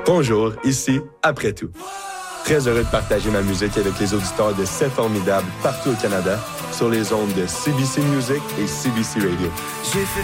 Bonjour, ici Après tout. Très heureux de partager ma musique avec les auditeurs de C'est Formidable partout au Canada sur les ondes de CBC Music et CBC Radio. J'ai fait